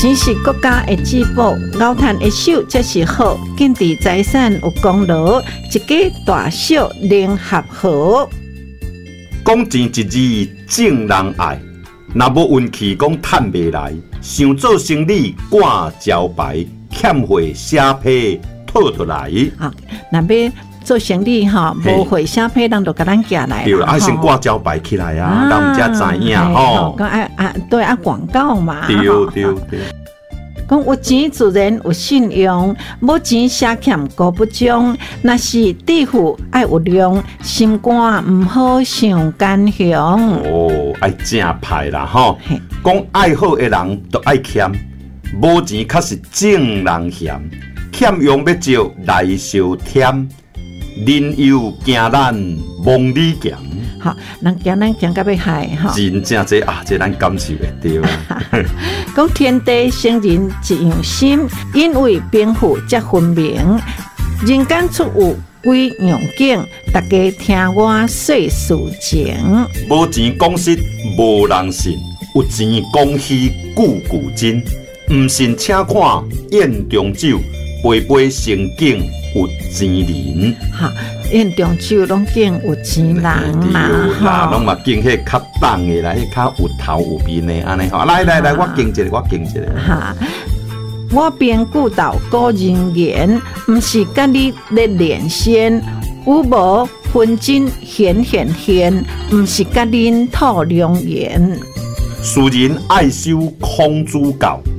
钱是国家的至宝，高赚一手才是好。建地财产有功劳，一家大小能合好。 讲钱一字正人爱，若无运气讲赚袂来，想做生意挂招牌，欠货写批讨倒来。 啊，若要做生意哈，无会写批，人就甲咱寄来。 对啦，爱先挂招牌起来啊，人毋才知影吼。 讲对广告嘛。 对。 讲有钱自然有信用，无钱写欠过不忠。若是致富爱有量，心肝毋好伤奸雄。 哦，爱正歹啦吼。讲爱好的人都爱欠，无钱确实正人嫌。欠用要借来烧添，人又惊咱梦里强。 好，人惊咱惊到要害哈。 真正这咱感受会对。 讲天地生人一样心，因为贫富才分明。人间出有几样景，大家听我说事情。 无钱讲实无人信，有钱讲虚句句真。唔信请看宴中酒，杯杯成景有钱人。 哈，宴中酒拢敬有钱人嘛， 拢嘛敬迄较重的啦，迄较有头有面的安尼吼。来，我敬一个， 哈，我编古道古人言，毋是甲你咧练仙，有无分真显，毋是甲恁吐良言。 世人爱修孔子教，